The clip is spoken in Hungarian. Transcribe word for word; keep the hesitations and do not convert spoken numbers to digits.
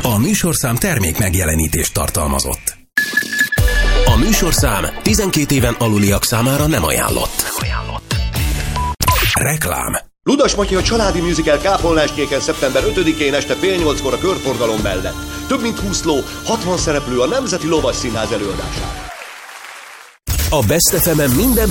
A műsorszám termék megjelenítést tartalmazott. A műsorszám tizenkét éven aluliak számára nem ajánlott. Nem ajánlott. Reklám. Ludas Matyi a családi musical Kápolnáskéken szeptember ötödikén este fél nyolckor a körforgalom mellett. Több mint húsz ló, hatvan szereplő a Nemzeti Lovasszínház előadására. A Best ef emen minden